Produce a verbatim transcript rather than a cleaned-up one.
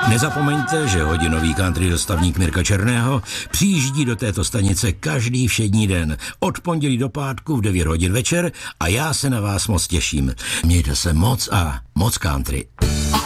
Nezapomeňte, že hodinový country dostavník Mirka Černého přijíždí do této stanice každý všední den od pondělí do pátku v devět hodin večer a já se na vás moc těším. Mějte se moc a moc country.